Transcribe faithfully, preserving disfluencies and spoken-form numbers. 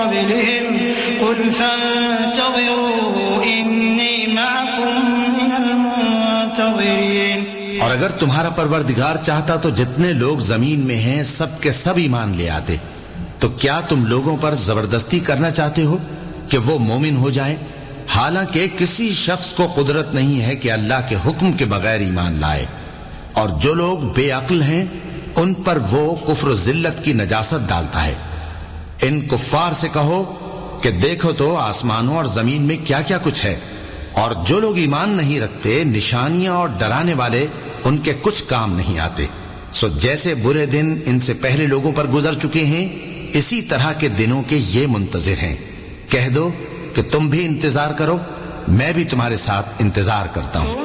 قبلهم قل فانتظروا إني معكم من المنتظرين. اور اگر تمہارا پروردگار چاہتا تو جتنے لوگ زمین میں ہیں سب کے سب ایمان لے آتے. تو کیا تم لوگوں پر زبردستی کرنا چاہتے ہو کہ وہ مومن ہو جائیں؟ حالانکہ کسی شخص کو قدرت نہیں ہے کہ اللہ کے حکم کے بغیر ایمان لائے. اور جو لوگ بے عقل ہیں ان پر وہ کفر و ذلت کی نجاست ڈالتا ہے. ان کفار سے کہو کہ دیکھو تو آسمانوں اور زمین میں کیا کیا کچھ ہے، اور جو لوگ ایمان نہیں رکھتے نشانیاں اور ڈرانے والے ان کے کچھ کام نہیں آتے. سو جیسے برے دن ان سے پہلے لوگوں پر گزر چکے ہیں اسی طرح کے دنوں کے یہ منتظر ہیں. کہہ دو کہ تم بھی انتظار کرو، میں بھی تمہارے ساتھ انتظار کرتا ہوں.